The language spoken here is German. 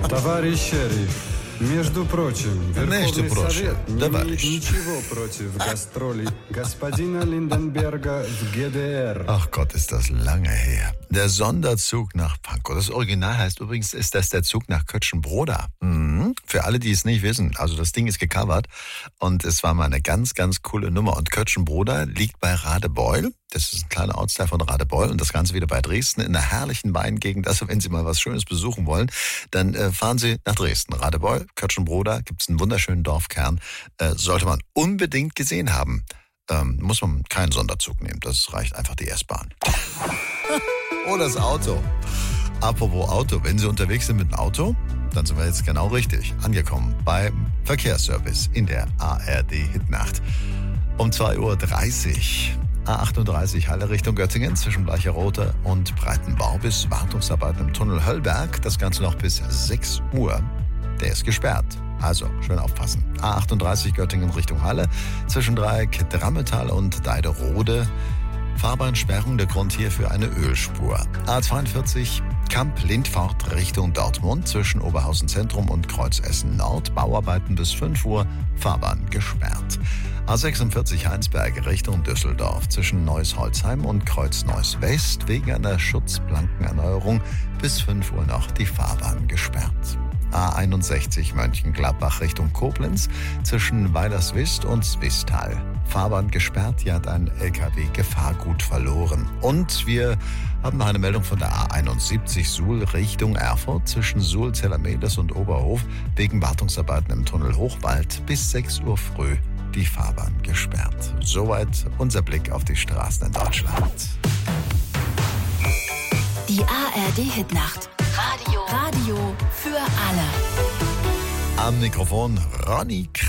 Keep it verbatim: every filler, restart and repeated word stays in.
Товарищ шериф, между прочим, Между Верховный прочим, Совет не товарищ. имеет ничего против гастролей господина Lindenberger в G D R. Ach Gott, ist das lange her. Der Sonderzug nach Pankow. Das Original heißt übrigens, ist das der Zug nach Kötschenbroda. Mhm. Für alle, die es nicht wissen, also das Ding ist gecovert und es war mal eine ganz, ganz coole Nummer. Und Kötschenbroda liegt bei Radebeul. Das ist ein kleiner Ortsteil von Radebeul und das Ganze wieder bei Dresden in einer herrlichen Weingegend. Also wenn Sie mal was Schönes besuchen wollen, dann äh, fahren Sie nach Dresden. Radebeul, Kötschenbroda, gibt es einen wunderschönen Dorfkern. Äh, sollte man unbedingt gesehen haben. Ähm, muss man keinen Sonderzug nehmen, das reicht einfach die S-Bahn. Oder das Auto. Apropos Auto, wenn Sie unterwegs sind mit dem Auto, dann sind wir jetzt genau richtig angekommen beim Verkehrsservice in der A R D-Hitnacht. Um zwei Uhr dreißig. A achtunddreißig Halle Richtung Göttingen zwischen Bleicherode und Breitenbau bis Wartungsarbeiten im Tunnel Höllberg. Das Ganze noch bis sechs Uhr. Der ist gesperrt. Also, schön aufpassen. A achtunddreißig Göttingen Richtung Halle zwischen Dreieck Drammetal und Deiderode. Fahrbahnsperrung, der Grund hierfür eine Ölspur. A zweiundvierzig Kamp-Lindfort Richtung Dortmund zwischen Oberhausen Zentrum und Kreuz Essen Nord. Bauarbeiten bis fünf Uhr, Fahrbahn gesperrt. A sechsundvierzig Heinsberg Richtung Düsseldorf zwischen Neuss-Holzheim und Kreuz Neuss West wegen einer Schutzplankenerneuerung bis fünf Uhr noch die Fahrbahn gesperrt. A einundsechzig Mönchengladbach Richtung Koblenz zwischen Weilerswist und Swistal. Fahrbahn gesperrt, hier hat ein L K W Gefahrgut verloren. Und wir haben noch eine Meldung von der A einundsiebzig Suhl Richtung Erfurt zwischen Suhl, Zellermedes und Oberhof wegen Wartungsarbeiten im Tunnel Hochwald bis sechs Uhr früh die Fahrbahn gesperrt. Soweit unser Blick auf die Straßen in Deutschland. Die A R D-Hitnacht. Radio. Radio für alle. Am Mikrofon Ronny Kraus.